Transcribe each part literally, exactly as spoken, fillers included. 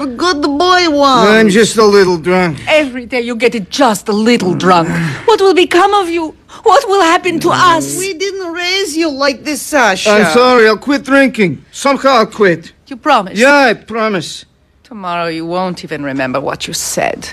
your good boy wants. I'm just a little drunk. Every day you get it just a little drunk. What will become of you? What will happen to us? We didn't raise you like this, Sasha. I'm sorry, I'll quit drinking. Somehow I'll quit. You promise? Yeah, I promise. Tomorrow you won't even remember what you said.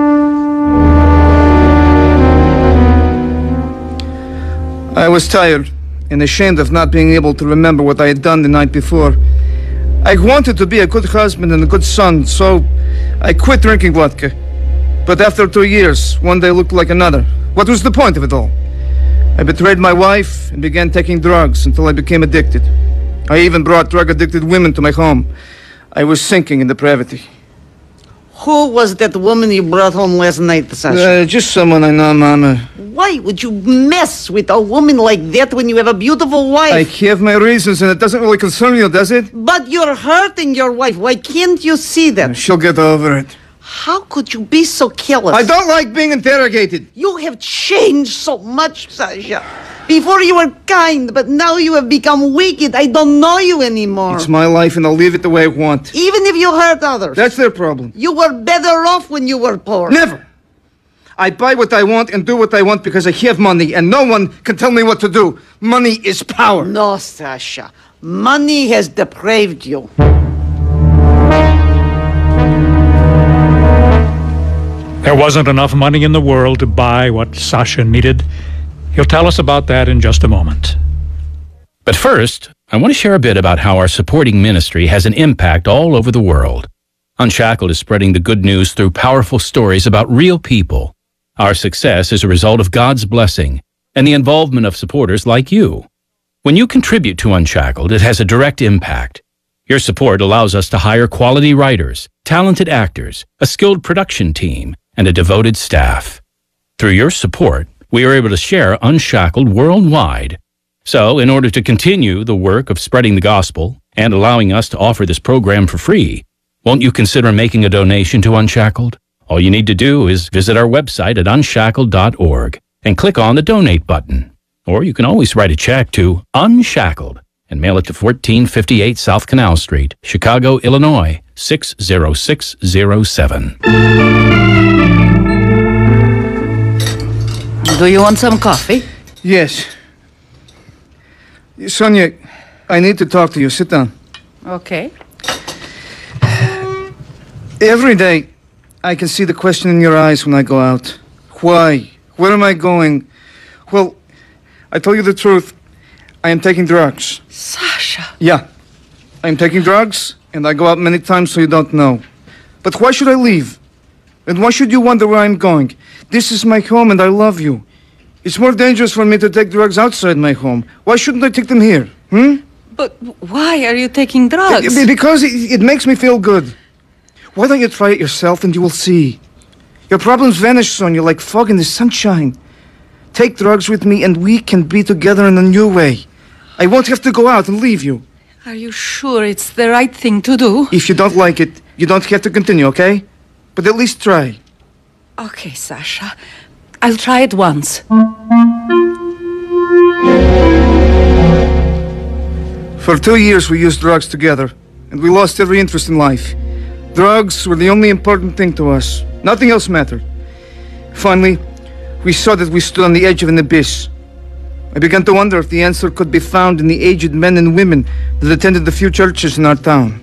I was tired and ashamed of not being able to remember what I had done the night before. I wanted to be a good husband and a good son, so I quit drinking vodka. But after two years, one day looked like another. What was the point of it all? I betrayed my wife and began taking drugs until I became addicted. I even brought drug-addicted women to my home. I was sinking in depravity. Who was that woman you brought home last night, Sasha? Uh, just someone I know, Mama. Why would you mess with a woman like that when you have a beautiful wife? I have my reasons, and it doesn't really concern you, does it? But you're hurting your wife. Why can't you see that? She'll get over it. How could you be so careless? I don't like being interrogated. You have changed so much, Sasha. Before you were kind, but now you have become wicked. I don't know you anymore. It's my life, and I'll leave it the way I want. Even if you hurt others. That's their problem. You were better off when you were poor. Never. I buy what I want and do what I want because I have money, and no one can tell me what to do. Money is power. No, Sasha. Money has depraved you. There wasn't enough money in the world to buy what Sasha needed. He'll tell us about that in just a moment. But first, I want to share a bit about how our supporting ministry has an impact all over the world. Unshackled is spreading the good news through powerful stories about real people. Our success is a result of God's blessing and the involvement of supporters like you. When you contribute to Unshackled, it has a direct impact. Your support allows us to hire quality writers, talented actors, a skilled production team, and a devoted staff. Through your support, we are able to share Unshackled worldwide. So, in order to continue the work of spreading the gospel and allowing us to offer this program for free, won't you consider making a donation to Unshackled? All you need to do is visit our website at unshackled dot org and click on the Donate button. Or you can always write a check to Unshackled and mail it to fourteen fifty-eight South Canal Street, Chicago, Illinois, six zero six zero seven. Do you want some coffee? Yes. Sonia, I need to talk to you. Sit down. Okay. Every day, I can see the question in your eyes when I go out. Why? Where am I going? Well, I tell you the truth. I am taking drugs. Sasha. Yeah. I am taking drugs, and I go out many times so you don't know. But why should I leave? And why should you wonder where I'm going? This is my home, and I love you. It's more dangerous for me to take drugs outside my home. Why shouldn't I take them here? Hmm? But why are you taking drugs? Be- Because it, it makes me feel good. Why don't you try it yourself and you will see? Your problems vanish, Sonia, like fog in the sunshine. Take drugs with me and we can be together in a new way. I won't have to go out and leave you. Are you sure it's the right thing to do? If you don't like it, you don't have to continue, okay? But at least try. Okay, Sasha. I'll try it once. For two years we used drugs together, and we lost every interest in life. Drugs were the only important thing to us. Nothing else mattered. Finally, we saw that we stood on the edge of an abyss. I began to wonder if the answer could be found in the aged men and women that attended the few churches in our town.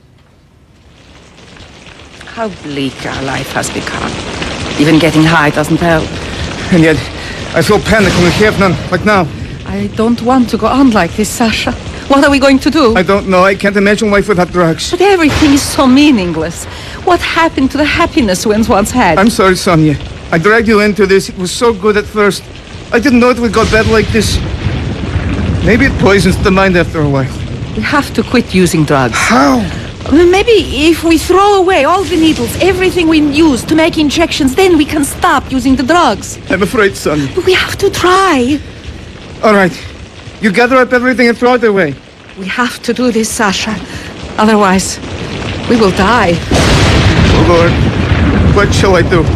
How bleak our life has become. Even getting high doesn't help. And yet, I feel panic when we have none, like now. I don't want to go on like this, Sasha. What are we going to do? I don't know. I can't imagine life without drugs. But everything is so meaningless. What happened to the happiness we once had? I'm sorry, Sonia. I dragged you into this. It was so good at first. I didn't know it would go bad like this. Maybe it poisons the mind after a while. We have to quit using drugs. How? Maybe if we throw away all the needles, everything we use to make injections, then we can stop using the drugs. I'm afraid, Sonia. But we have to try. All right. You gather up everything and throw it away. We have to do this, Sasha. Otherwise, we will die. Oh, Lord. What shall I do?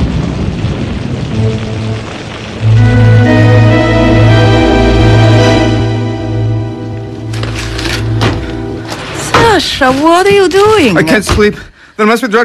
Sasha, what are you doing? I can't sleep. There must be drugs